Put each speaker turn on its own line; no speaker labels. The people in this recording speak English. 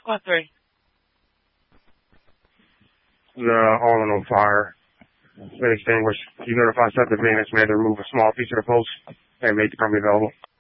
Squad 3.
The all on fire. Been extinguished. You notified subject maintenance man to remove a small piece of the post and make the company available.